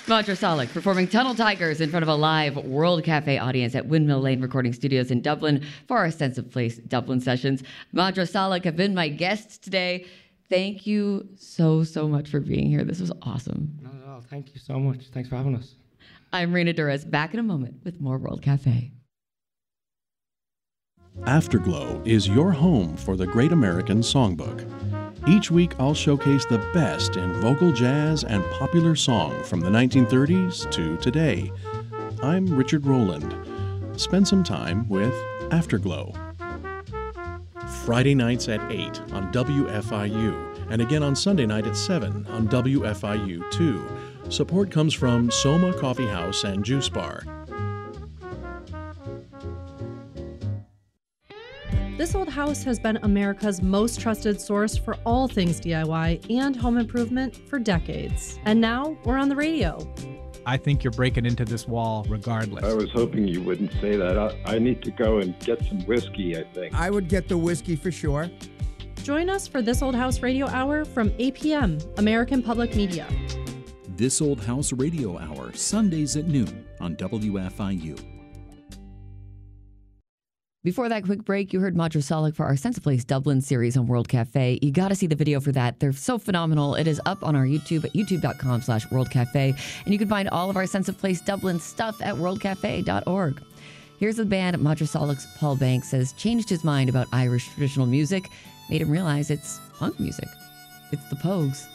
Madra Salik performing Tunnel Tigers in front of a live World Cafe audience at Windmill Lane Recording Studios in Dublin for our Sense of Place Dublin sessions. Madra Salik have been my guests today. Thank you so much for being here. This was awesome. Not at all. Thank you so much. Thanks for having us. I'm Rena Duras, back in a moment with more World Cafe. Afterglow is your home for the Great American Songbook. Each week, I'll showcase the best in vocal jazz and popular song from the 1930s to today. I'm Richard Rowland. Spend some time with Afterglow. Friday nights at 8 on WFIU, and again on Sunday night at 7 on WFIU 2. Support comes from Soma Coffee House and Juice Bar. This Old House has been America's most trusted source for all things DIY and home improvement for decades. And now we're on the radio. I think you're breaking into this wall regardless. I was hoping you wouldn't say that. I need to go and get some whiskey, I think. I would get the whiskey for sure. Join us for This Old House Radio Hour from 8 p.m., American Public Media. This Old House Radio Hour, Sundays at noon on WFIU. Before that quick break, you heard Madra Salik for our Sense of Place Dublin series on World Cafe. You got to see the video for that. They're so phenomenal. It is up on our YouTube at youtube.com/worldcafe. And you can find all of our Sense of Place Dublin stuff at worldcafe.org. Here's the band Madra Salik's Paul Banks says changed his mind about Irish traditional music, made him realize it's punk music. It's the Pogues.